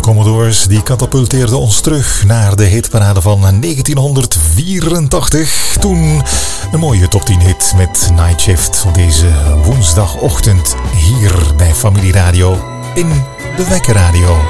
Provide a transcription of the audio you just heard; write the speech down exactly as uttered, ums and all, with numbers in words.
Commodores die katapulteerden ons terug naar de hitparade van negentienhonderdvierentachtig. Toen een mooie top tien hit met Night Shift op deze woensdagochtend hier bij Familie Radio in de Wekker Radio.